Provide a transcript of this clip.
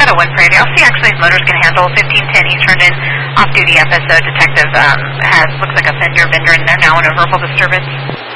got a 1 for you. I'll see actually his motor's can handle 1510. He's turned in off-duty FSO detective. Looks like a fender bender in there now and a verbal disturbance.